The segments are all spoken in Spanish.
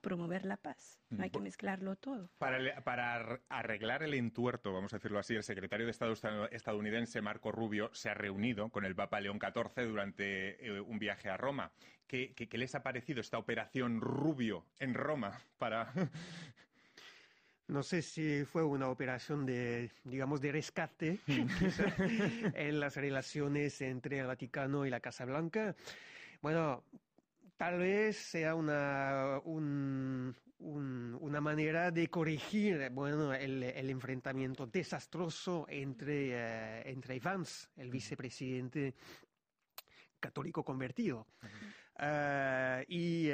promover la paz. No hay que mezclarlo todo. Para arreglar el entuerto, vamos a decirlo así, el secretario de Estado estadounidense, Marco Rubio, se ha reunido con el Papa León XIV durante un viaje a Roma. ¿Qué les ha parecido esta operación Rubio en Roma para... No sé si fue una operación de rescate en las relaciones entre el Vaticano y la Casa Blanca. Bueno, tal vez sea una manera de corregir, el enfrentamiento desastroso entre Vance, el vicepresidente católico convertido, y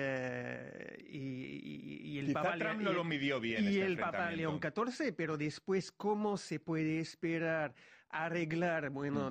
el Quizá Papa Trump no lo midió bien y este el Papa León XIV, pero después cómo se puede esperar arreglar,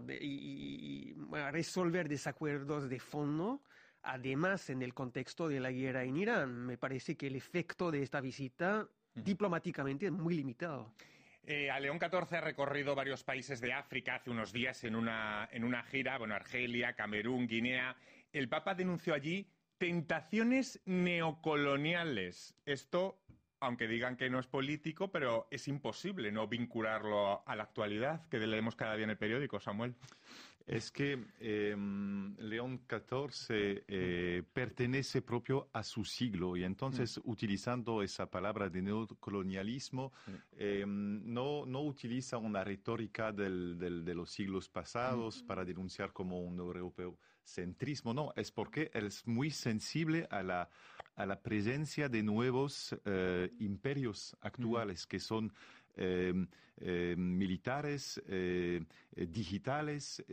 resolver desacuerdos de fondo, además en el contexto de la guerra en Irán. Me parece que el efecto de esta visita diplomáticamente es muy limitado. A León XIV ha recorrido varios países de África hace unos días en una gira, Argelia, Camerún, Guinea. El Papa denunció allí tentaciones neocoloniales. Esto, aunque digan que no es político, pero es imposible no vincularlo a la actualidad que leemos cada día en el periódico, Samuel. Es que León XIV pertenece propio a su siglo y entonces utilizando esa palabra de neocolonialismo no utiliza una retórica de los siglos pasados para denunciar como un europeocentrismo, no, es porque él es muy sensible a la presencia de nuevos imperios actuales que son militares, digitales,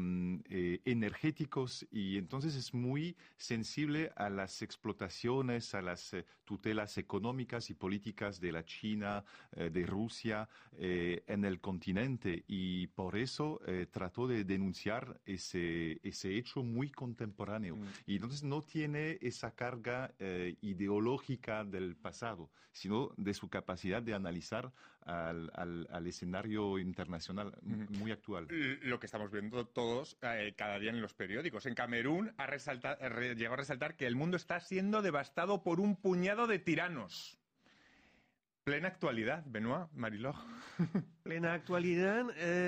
energéticos, y entonces es muy sensible a las explotaciones, a las tutelas económicas y políticas de la China, de Rusia en el continente, y por eso trató de denunciar ese hecho muy contemporáneo. Y entonces no tiene esa carga ideológica del pasado, sino de su capacidad de analizar al escenario internacional muy actual. Lo que estamos viendo todos cada día en los periódicos. En Camerún llegó a resaltar que el mundo está siendo devastado por un puñado de tiranos. Plena actualidad, Benoît, Mariló. Plena actualidad.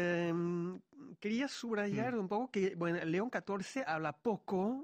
Quería subrayar un poco que León XIV habla poco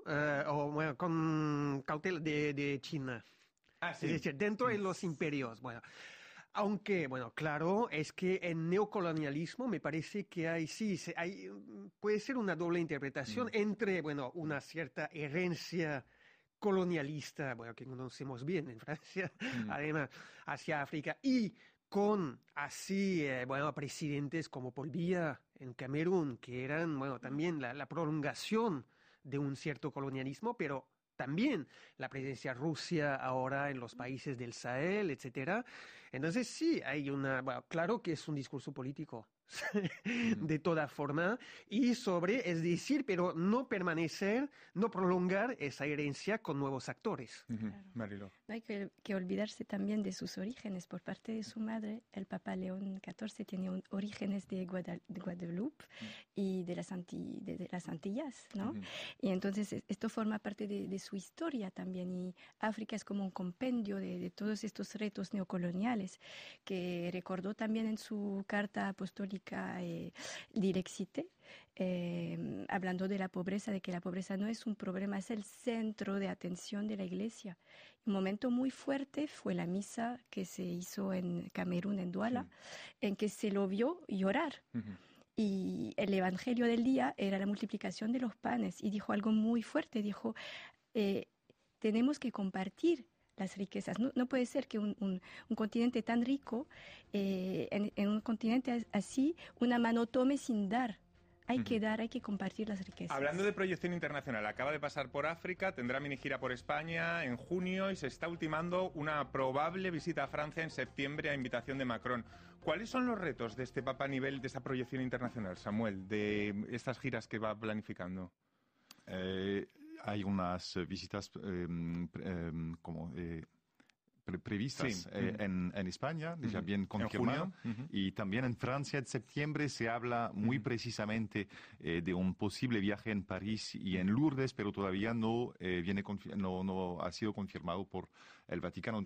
con cautela de China. Ah, sí. Es decir, dentro de los imperios. Aunque, claro, es que en neocolonialismo me parece que puede ser una doble interpretación entre, una cierta herencia colonialista, que conocemos bien en Francia, además, hacia África, y con así, presidentes como Paul Biya en Camerún, que eran, también la prolongación de un cierto colonialismo, pero también la presencia rusa ahora en los países del Sahel, etcétera. Entonces sí, hay claro que es un discurso político, de toda forma, y es decir, pero no permanecer, no prolongar esa herencia con nuevos actores. Claro. Mariló. No hay que olvidarse también de sus orígenes. Por parte de su madre, el Papa León XIV tiene orígenes de Guadalupe y de las Antillas, ¿no? Y entonces esto forma parte de su historia también, y África es como un compendio de todos estos retos neocoloniales que recordó también en su carta apostólica Direxite, hablando de la pobreza, de que la pobreza no es un problema, es el centro de atención de la Iglesia. Un momento muy fuerte fue la misa que se hizo en Camerún, en Douala, en que se lo vio llorar. Y el evangelio del día era la multiplicación de los panes, y dijo algo muy fuerte, dijo, tenemos que compartir las riquezas. No puede ser que un continente tan rico, en un continente así, una mano tome sin dar. Hay que dar, hay que compartir las riquezas. Hablando de proyección internacional, acaba de pasar por África, tendrá mini gira por España en junio y se está ultimando una probable visita a Francia en septiembre a invitación de Macron. ¿Cuáles son los retos de este Papa a nivel de esa proyección internacional, Samuel, de estas giras que va planificando? Hay unas visitas previstas en España, ya bien confirmado, y también en Francia en septiembre se habla muy precisamente de un posible viaje en París y en Lourdes, pero todavía no ha sido confirmado por el Vaticano.